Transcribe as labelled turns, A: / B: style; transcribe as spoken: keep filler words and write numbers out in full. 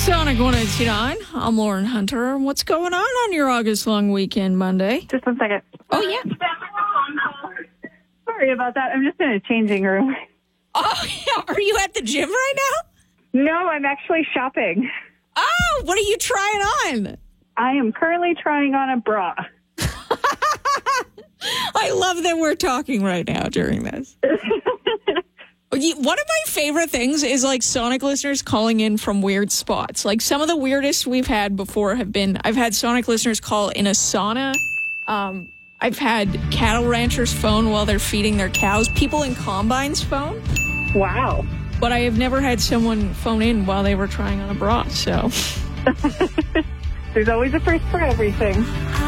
A: Sonic one eighty-nine. I'm Lauren Hunter. What's going on on your August long weekend Monday?
B: Just one second.
A: Oh, yeah.
B: Sorry about that. I'm just in a changing room.
A: Oh, yeah. Are you at the gym right now?
B: No, I'm actually shopping.
A: Oh, what are you trying on?
B: I am currently trying on a bra.
A: I love that we're talking right now during this. One of my favorite things is like Sonic listeners calling in from weird spots. Like some of the weirdest we've had before have been, I've had Sonic listeners call in a sauna. Um, I've had cattle ranchers phone while they're feeding their cows. People in combines phone.
B: Wow.
A: But I have never had someone phone in while they were trying on a bra, so.
B: There's always a first for everything.